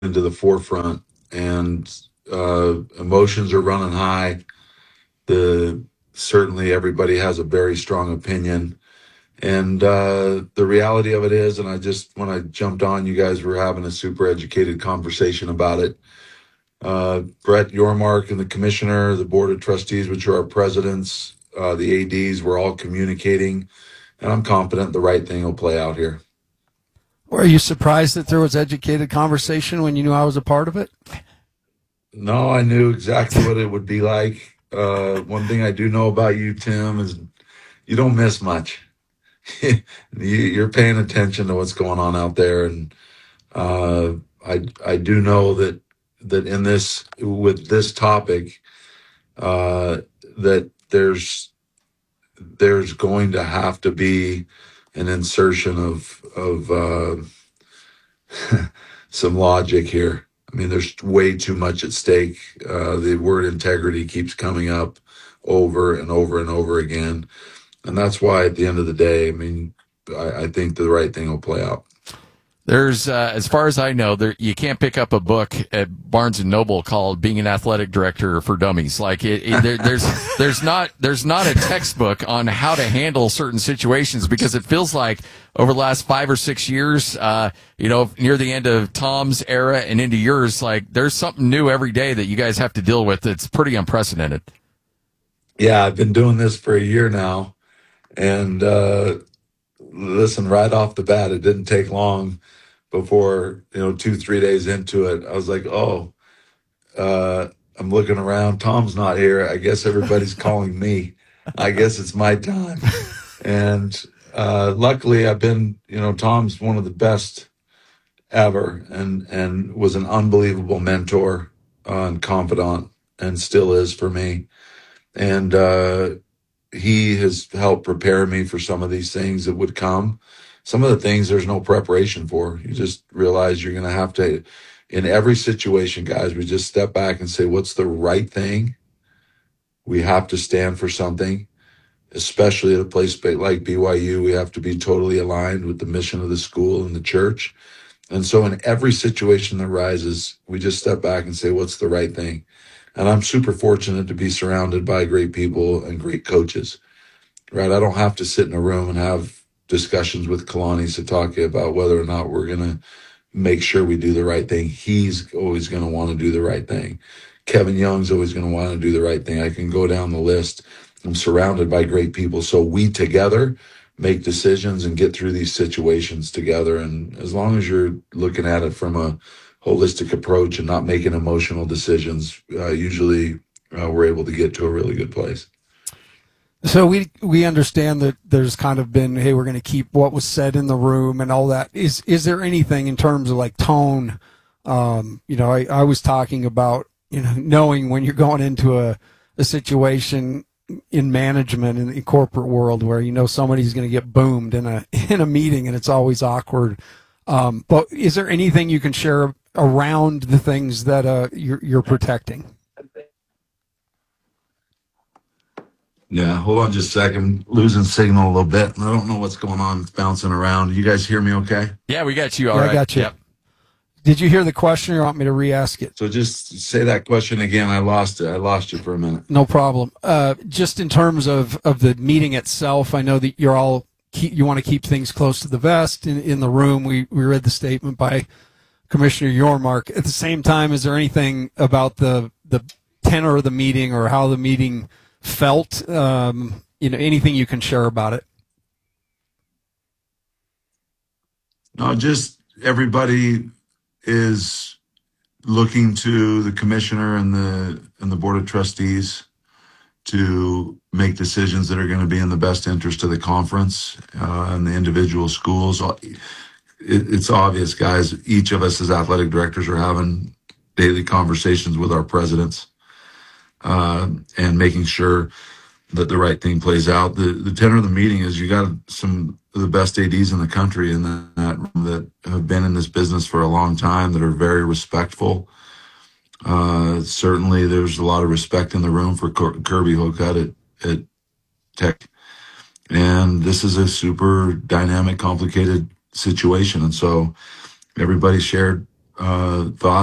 into the forefront, and emotions are running high. The Certainly everybody has a very strong opinion, and the reality of it is, and when I jumped on, you guys were having a super educated conversation about it. Brett Yormark and the commissioner, the board of trustees, which are our presidents, the ads, we're all communicating, and I'm confident the right thing will play out here. Were you surprised that there was educated conversation when you knew I was a part of it? No, I knew exactly what it would be like. One thing I do know about you, Tim, is you don't miss much. You're paying attention to what's going on out there, and uh, I do know that in this with this topic, that there's going to have to be an insertion of some logic here. I mean, there's way too much at stake. The word integrity keeps coming up over and over and over again. And that's why at the end of the day, I mean, I think the right thing will play out. There's, as far as I know, you can't pick up a book at Barnes and Noble called "Being an Athletic Director for Dummies." Like there's not a textbook on how to handle certain situations, because it feels like over the last 5 or 6 years, near the end of Tom's era and into yours, like there's something new every day that you guys have to deal with. It's pretty unprecedented. Yeah, I've been doing this for a year now, and listen, right off the bat, it didn't take long before 2-3 days into it, I was like, oh, I'm looking around. Tom's not here. I guess everybody's calling me. I guess it's my time. And luckily, I've been, Tom's one of the best ever, and was an unbelievable mentor and confidant, and still is for me. And he has helped prepare me for some of these things that would come. Some of the things there's no preparation for. You just realize you're going to have to, in every situation, guys, we just step back and say, what's the right thing? We have to stand for something, especially at a place like BYU. We have to be totally aligned with the mission of the school and the church. And so in every situation that arises, we just step back and say, what's the right thing? And I'm super fortunate to be surrounded by great people and great coaches, right? I don't have to sit in a room and have discussions with Kalani Sitake about whether or not we're going to make sure we do the right thing. He's always going to want to do the right thing. Kevin Young's always going to want to do the right thing. I can go down the list. I'm surrounded by great people. So we together make decisions and get through these situations together. And as long as you're looking at it from a holistic approach and not making emotional decisions, usually we're able to get to a really good place. So we understand that there's kind of been, hey, we're going to keep what was said in the room and all that. Is there anything in terms of like tone? I was talking about, knowing when you're going into a situation in management in the corporate world where somebody's going to get boomed in a meeting, and it's always awkward. But is there anything you can share around the things that you're protecting? Yeah, hold on just a second. Losing signal a little bit. I don't know what's going on. It's bouncing around. You guys hear me okay? Yeah, we got you all right. I got you. Yep. Did you hear the question, or you want me to re-ask it? So just say that question again. I lost it. I lost you for a minute. No problem. Just in terms of the meeting itself, I know that you want to keep things close to the vest in the room. We read the statement by Commissioner Yormark. At the same time, is there anything about the tenor of the meeting or how the meeting felt, anything you can share about it? No, just everybody is looking to the commissioner and the board of trustees to make decisions that are going to be in the best interest of the conference and the individual schools. It's obvious, guys. Each of us as athletic directors are having daily conversations with our presidents and making sure that the right thing plays out. The tenor of the meeting is you got some of the best ADs in the country in that room that have been in this business for a long time, that are very respectful. Certainly there's a lot of respect in the room for Kirby Hocutt at Tech. And this is a super dynamic, complicated situation. And so everybody shared the